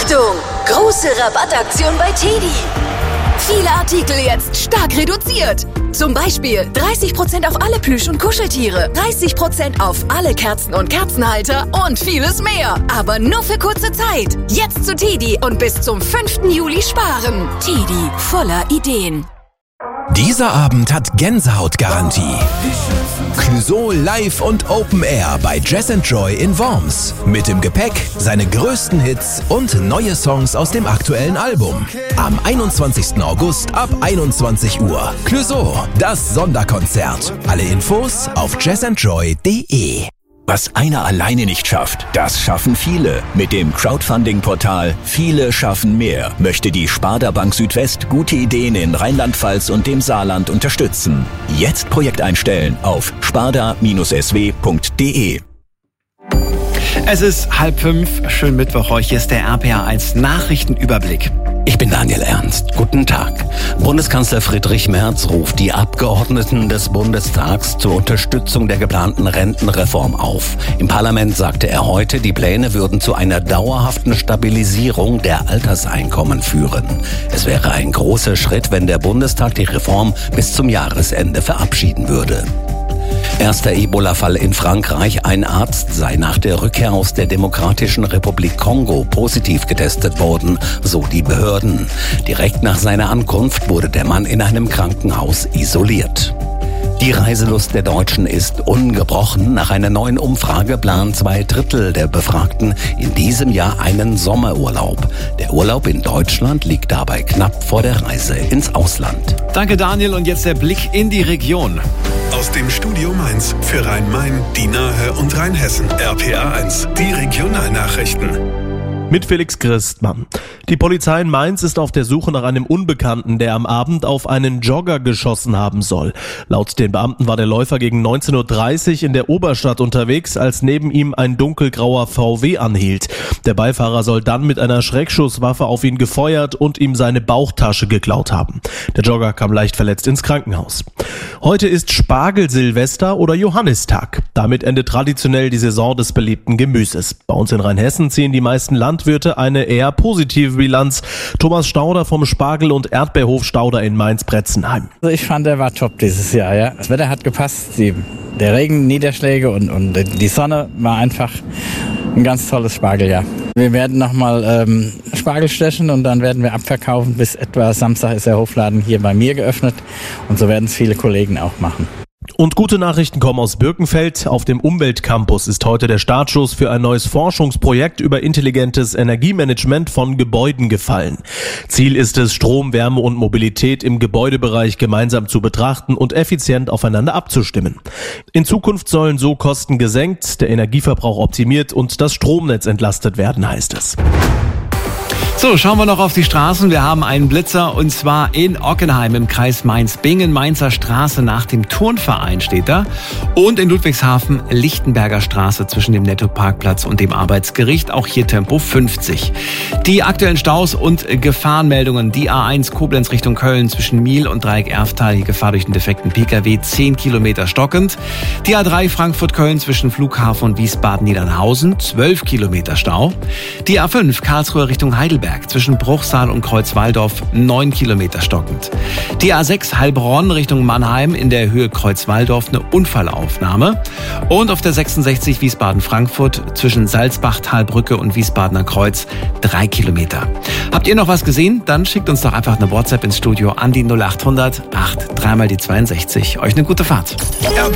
Achtung! Große Rabattaktion bei TEDi. Viele Artikel jetzt stark reduziert. Zum Beispiel 30% auf alle Plüsch- und Kuscheltiere, 30% auf alle Kerzen und Kerzenhalter und vieles mehr. Aber nur für kurze Zeit. Jetzt zu TEDi und bis zum 5. Juli sparen. TEDi, voller Ideen. Dieser Abend hat Gänsehautgarantie. Clouseau live und Open Air bei Jazz & Joy in Worms. Mit im Gepäck seine größten Hits und neue Songs aus dem aktuellen Album. Am 21. August ab 21 Uhr. Clouseau, das Sonderkonzert. Alle Infos auf jazzandjoy.de. Was einer alleine nicht schafft, das schaffen viele. Mit dem Crowdfunding-Portal Viele schaffen mehr möchte die Sparda Bank Südwest gute Ideen in Rheinland-Pfalz und dem Saarland unterstützen. Jetzt Projekt einstellen auf sparda-sw.de. Es ist 4:30, schönen Mittwoch, hier ist der RPA1 Nachrichtenüberblick. Ich bin Daniel Ernst. Guten Tag. Bundeskanzler Friedrich Merz ruft die Abgeordneten des Bundestags zur Unterstützung der geplanten Rentenreform auf. Im Parlament sagte er heute, die Pläne würden zu einer dauerhaften Stabilisierung der Alterseinkommen führen. Es wäre ein großer Schritt, wenn der Bundestag die Reform bis zum Jahresende verabschieden würde. Erster Ebola-Fall in Frankreich. Ein Arzt sei nach der Rückkehr aus der Demokratischen Republik Kongo positiv getestet worden, so die Behörden. Direkt nach seiner Ankunft wurde der Mann in einem Krankenhaus isoliert. Die Reiselust der Deutschen ist ungebrochen. Nach einer neuen Umfrage planen 2/3 der Befragten in diesem Jahr einen Sommerurlaub. Der Urlaub in Deutschland liegt dabei knapp vor der Reise ins Ausland. Danke Daniel und jetzt der Blick in die Region. Aus dem Studio Mainz für Rhein-Main, die Nahe und Rheinhessen. RPA1, die Regionalnachrichten. Mit Felix Christmann. Die Polizei in Mainz ist auf der Suche nach einem Unbekannten, der am Abend auf einen Jogger geschossen haben soll. Laut den Beamten war der Läufer gegen 19:30 Uhr in der Oberstadt unterwegs, als neben ihm ein dunkelgrauer VW anhielt. Der Beifahrer soll dann mit einer Schreckschusswaffe auf ihn gefeuert und ihm seine Bauchtasche geklaut haben. Der Jogger kam leicht verletzt ins Krankenhaus. Heute ist Spargelsilvester oder Johannistag. Damit endet traditionell die Saison des beliebten Gemüses. Bei uns in Rheinhessen ziehen die meisten Landwirte eine eher positive Bilanz. Thomas Stauder vom Spargel- und Erdbeerhof Stauder in Mainz-Bretzenheim. Also ich fand, der war top dieses Jahr. Ja. Das Wetter hat gepasst, der Regen, Niederschläge und die Sonne war einfach ein ganz tolles Spargeljahr. Wir werden nochmal Spargel stechen und dann werden wir abverkaufen. Bis etwa Samstag ist der Hofladen hier bei mir geöffnet und so werden es viele Kollegen auch machen. Und gute Nachrichten kommen aus Birkenfeld. Auf dem Umweltcampus ist heute der Startschuss für ein neues Forschungsprojekt über intelligentes Energiemanagement von Gebäuden gefallen. Ziel ist es, Strom, Wärme und Mobilität im Gebäudebereich gemeinsam zu betrachten und effizient aufeinander abzustimmen. In Zukunft sollen so Kosten gesenkt, der Energieverbrauch optimiert und das Stromnetz entlastet werden, heißt es. So, schauen wir noch auf die Straßen. Wir haben einen Blitzer und zwar in Ockenheim im Kreis Mainz-Bingen. Mainzer Straße nach dem Turnverein steht da. Und in Ludwigshafen Lichtenberger Straße zwischen dem Nettoparkplatz und dem Arbeitsgericht. Auch hier Tempo 50. Die aktuellen Staus und Gefahrenmeldungen. Die A1 Koblenz Richtung Köln zwischen Miel und Dreieck Erftal. Die Gefahr durch den defekten Pkw 10 Kilometer stockend. Die A3 Frankfurt-Köln zwischen Flughafen und Wiesbaden-Niedernhausen 12 Kilometer Stau. Die A5 Karlsruhe Richtung Heidelberg zwischen Bruchsal und Kreuzwaldorf 9 Kilometer stockend. Die A6 Heilbronn Richtung Mannheim in der Höhe Kreuzwaldorf eine Unfallaufnahme. Und auf der 66 Wiesbaden-Frankfurt zwischen Salzbach-Talbrücke und Wiesbadener Kreuz 3 Kilometer. Habt ihr noch was gesehen? Dann schickt uns doch einfach eine WhatsApp ins Studio an die 0800 8 3 mal die 62. Euch eine gute Fahrt.